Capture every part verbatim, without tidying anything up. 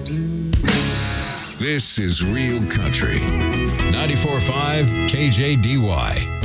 This is Real Country. ninety-four point five K J D Y.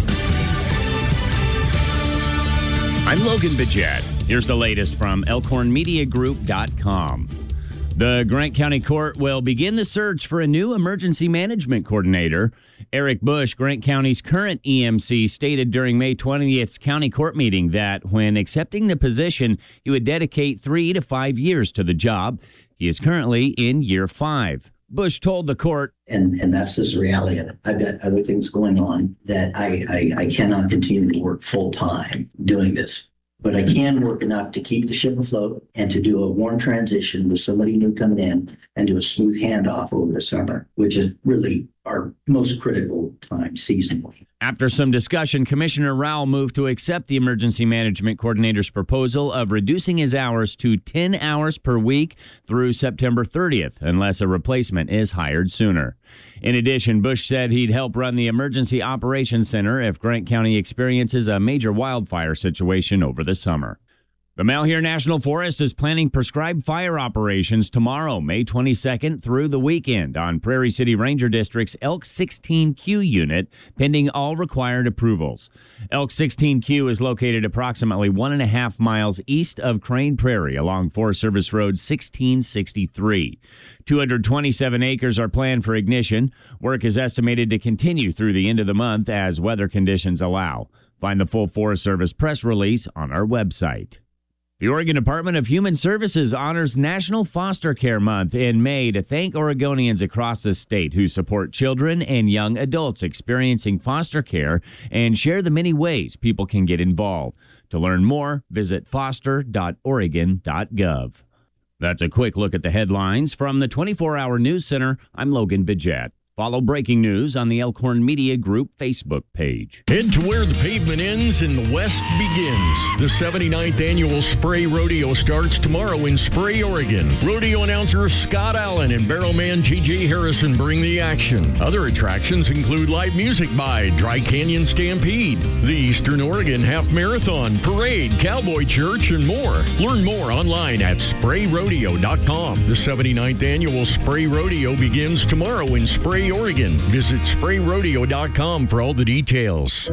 I'm Logan Bidget. Here's the latest from elkhorn media group dot com. The Grant County Court will begin the search for a new emergency management coordinator. Eric Bush, Grant County's current E M C, stated during May twentieth's county court meeting that when accepting the position, he would dedicate three to five years to the job. He is currently in year five. Bush told the court, and and that's just the reality of it. I've got other things going on that I, I, I cannot continue to work full time doing this. But I can work enough to keep the ship afloat and to do a warm transition with somebody new coming in and do a smooth handoff over the summer, which is really our most critical time seasonally. After some discussion, Commissioner Rowell moved to accept the emergency management coordinator's proposal of reducing his hours to ten hours per week through September thirtieth, unless a replacement is hired sooner. In addition, Bush said he'd help run the Emergency Operations Center if Grant County experiences a major wildfire situation over the summer. The Malheur National Forest is planning prescribed fire operations tomorrow, May twenty-second through the weekend on Prairie City Ranger District's Elk sixteen Q unit, pending all required approvals. Elk sixteen Q is located approximately one and a half miles east of Crane Prairie along Forest Service Road sixteen sixty-three. two hundred twenty-seven acres are planned for ignition. Work is estimated to continue through the end of the month as weather conditions allow. Find the full Forest Service press release on our website. The Oregon Department of Human Services honors National Foster Care Month in May to thank Oregonians across the state who support children and young adults experiencing foster care and share the many ways people can get involved. To learn more, visit foster dot oregon dot gov. That's a quick look at the headlines from the twenty-four hour News Center. I'm Logan Bidget. Follow breaking news on the Elkhorn Media Group Facebook page. Head to where the pavement ends and the West begins. The seventy-ninth Annual Spray Rodeo starts tomorrow in Spray, Oregon. Rodeo announcer Scott Allen and barrelman J J Harrison bring the action. Other attractions include live music by Dry Canyon Stampede, the Eastern Oregon Half Marathon, Parade, Cowboy Church, and more. Learn more online at spray rodeo dot com. The seventy-ninth Annual Spray Rodeo begins tomorrow in Spray, Oregon. Visit spray rodeo dot com for all the details.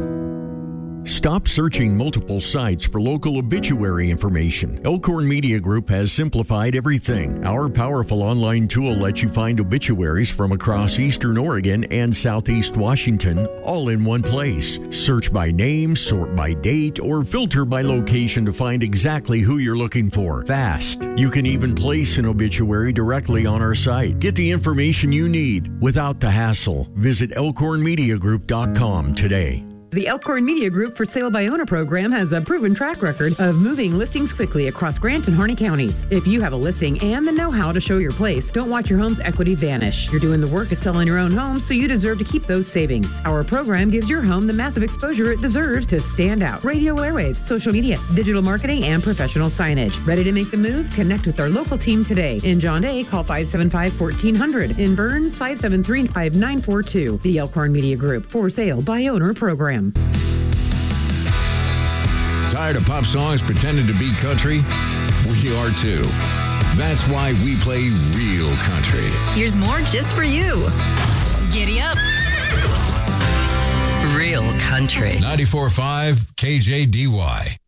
Stop searching multiple sites for local obituary information. Elkhorn Media Group has simplified everything. Our powerful online tool lets you find obituaries from across Eastern Oregon and Southeast Washington all in one place. Search by name, sort by date, or filter by location to find exactly who you're looking for. Fast. You can even place an obituary directly on our site. Get the information you need without the hassle. Visit elkhorn media group dot com today. The Elkhorn Media Group for Sale by Owner program has a proven track record of moving listings quickly across Grant and Harney counties. If you have a listing and the know-how to show your place, don't watch your home's equity vanish. You're doing the work of selling your own home, so you deserve to keep those savings. Our program gives your home the massive exposure it deserves to stand out. Radio airwaves, social media, digital marketing, and professional signage. Ready to make the move? Connect with our local team today. In John Day, call five seven five, fourteen hundred. In Burns, five seven three, five nine four two. The Elkhorn Media Group for Sale by Owner program. Tired of pop songs pretending to be country? We are too. That's why we play real country. Here's more just for you. Giddy up. Real country. ninety-four point five K J D Y.